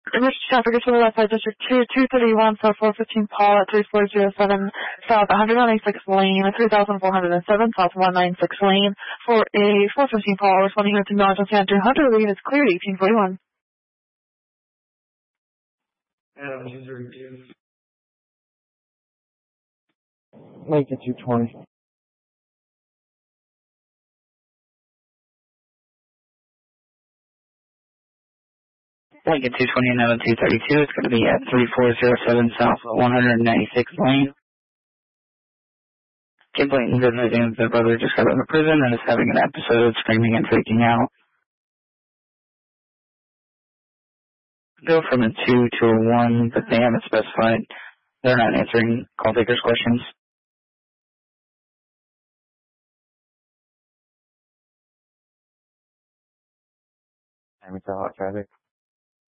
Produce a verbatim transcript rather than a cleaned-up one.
Emergency traffic is to the left side, District two, two thirty-one, South four fifteen Paul at three four zero seven, South one ninety-six Lane, three thousand four hundred seven, South one ninety-six Lane, for a four fifteen Paul, responding here to emergency Andrew Hunter, lead is cleared, eighteen forty-one. And user review. Lincoln two twenty. Lincoln two twenty and Evan two thirty-two. It's going to be at three four zero seven South one ninety-six Lane. Kid Blayton visiting their brother just got out of prison and is having an episode of screaming and freaking out. Go from a two to a one, but they haven't specified. They're not answering call takers' questions. Time to hot traffic.